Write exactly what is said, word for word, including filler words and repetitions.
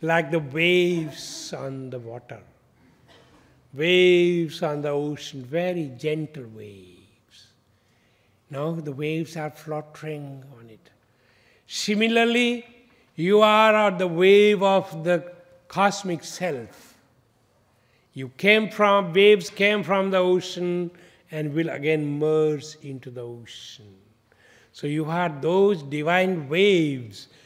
like the waves on the water. Waves on the ocean, very gentle waves. Now the waves are fluttering on it. Similarly, you are at the wave of the cosmic self. You came from, waves came from the ocean and will again merge into the ocean. So you had those divine waves